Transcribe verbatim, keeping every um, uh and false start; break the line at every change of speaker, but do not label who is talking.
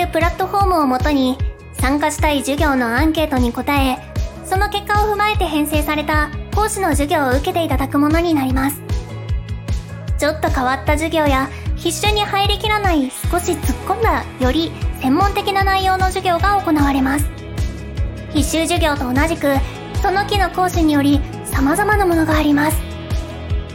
るプラットフォームをもとに、参加したい授業のアンケートに答え、その結果を踏まえて編成された講師の授業を受けていただくものになります。ちょっと変わった授業や、必修に入りきらない少し突っ込んだより専門的な内容の授業が行われます。必修授業と同じく、その期の講師により様々なものがあります。